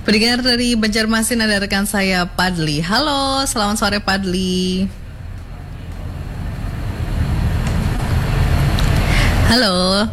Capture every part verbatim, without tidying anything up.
Pendengar dari Banjarmasin, ada rekan saya Padli. Halo, selamat sore Padli. Halo.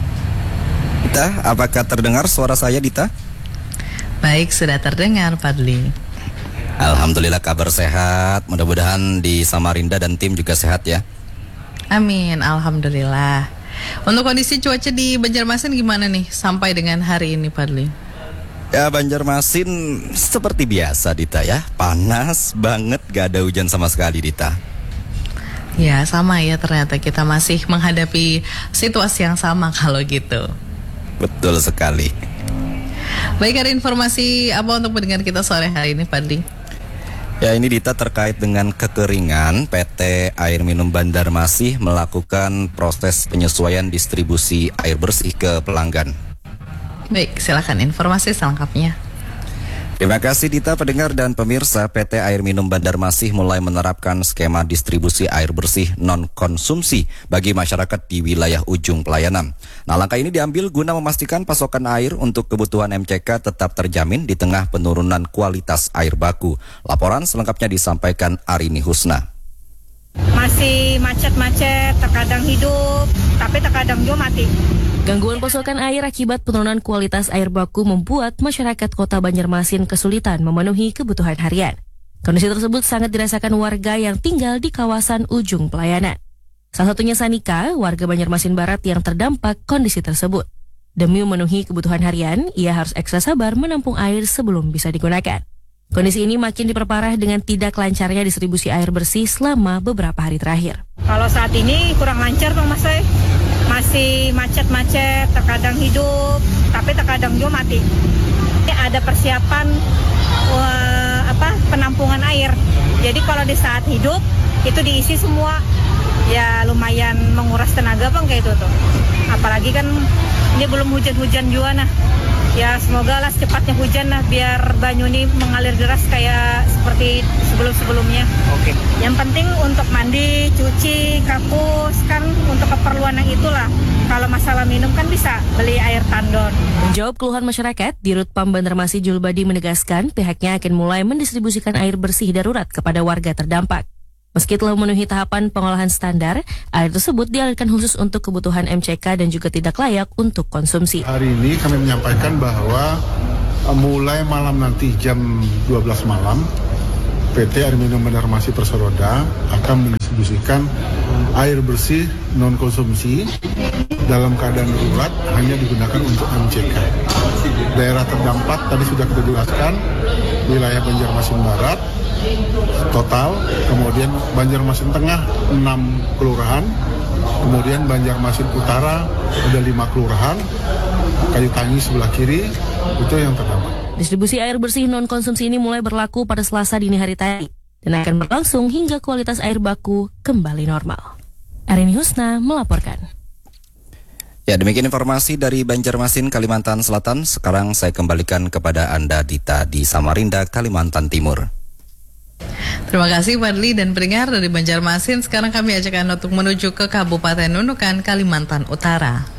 Dita, apakah terdengar suara saya, Dita? Baik, sudah terdengar Padli. Alhamdulillah kabar sehat. Mudah-mudahan di Samarinda dan tim juga sehat ya. Amin, alhamdulillah. Untuk kondisi cuaca di Banjarmasin gimana nih sampai dengan hari ini, Padli? Ya, Banjarmasin seperti biasa, Dita ya. Panas banget, gak ada hujan sama sekali, Dita. Ya, sama ya, ternyata kita masih menghadapi situasi yang sama kalau gitu. Betul sekali. Baik, ada informasi apa untuk pendengar kita sore hari ini, Padli? Ya, ini Dita terkait dengan kekeringan. P T Air Minum Banjarmasin melakukan proses penyesuaian distribusi air bersih ke pelanggan. Baik, silakan informasi selengkapnya. Terima kasih Dita, pendengar dan pemirsa. P T Air Minum Banjarmasin mulai menerapkan skema distribusi air bersih non-konsumsi bagi masyarakat di wilayah ujung pelayanan. Nah, langkah ini diambil guna memastikan pasokan air untuk kebutuhan M C K tetap terjamin di tengah penurunan kualitas air baku. Laporan selengkapnya disampaikan Arini Husna. Masih macet-macet, terkadang hidup, tapi terkadang juga mati. Gangguan pasokan air akibat penurunan kualitas air baku membuat masyarakat Kota Banjarmasin kesulitan memenuhi kebutuhan harian. Kondisi tersebut sangat dirasakan warga yang tinggal di kawasan ujung pelayanan. Salah satunya Sanika, warga Banjarmasin Barat yang terdampak kondisi tersebut. Demi memenuhi kebutuhan harian, ia harus ekstra sabar menampung air sebelum bisa digunakan. Kondisi ini makin diperparah dengan tidak lancarnya distribusi air bersih selama beberapa hari terakhir. Kalau saat ini kurang lancar Bang Mas, masih macet-macet, terkadang hidup, tapi terkadang juga mati. Ada persiapan uh, apa penampungan air. Jadi kalau di saat hidup itu diisi semua, ya lumayan menguras tenaga Bang kayak itu tuh. Apalagi kan ini belum hujan-hujan juga nah. Ya semoga lah secepatnya hujan lah biar Banyuni mengalir deras kayak seperti sebelum-sebelumnya. Oke. Yang penting untuk mandi, cuci, kapus kan untuk keperluan yang itulah. Kalau masalah minum kan bisa beli air tandon. Menjawab keluhan masyarakat, Dirut Pam Banjarmasin Julbadi menegaskan pihaknya akan mulai mendistribusikan air bersih darurat kepada warga terdampak. Meski telah memenuhi tahapan pengolahan standar, air tersebut dialirkan khusus untuk kebutuhan M C K dan juga tidak layak untuk konsumsi. Hari ini kami menyampaikan bahwa uh, mulai malam nanti jam dua belas malam, P T Air Minum Banjarmasin Persoroda akan mendistribusikan air bersih non-konsumsi dalam keadaan darurat hanya digunakan untuk M C K. Daerah terdampak tadi sudah kita jelaskan, wilayah Banjarmasin Barat total, kemudian Banjarmasin Tengah enam kelurahan, kemudian Banjarmasin Utara ada lima kelurahan, Kayu Tangi sebelah kiri itu yang terdampak. Distribusi air bersih non-konsumsi ini mulai berlaku pada Selasa dini hari tadi dan akan berlangsung hingga kualitas air baku kembali normal. Arini Husna melaporkan. Ya, demikian informasi dari Banjarmasin, Kalimantan Selatan. Sekarang saya kembalikan kepada Anda, Dita, di Samarinda, Kalimantan Timur. Terima kasih Padli dan pendengar dari Banjarmasin. Sekarang kami ajak Anda untuk menuju ke Kabupaten Nunukan, Kalimantan Utara.